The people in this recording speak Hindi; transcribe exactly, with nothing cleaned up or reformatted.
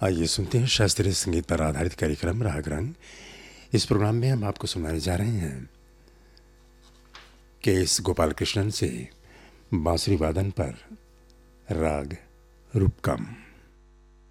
आइए सुनते हैं शास्त्रीय संगीत पर आधारित कार्यक्रम राग रंग। इस प्रोग्राम में हम आपको सुनाने जा रहे हैं के एस गोपाल कृष्णन से बांसुरी वादन पर राग रूपकम।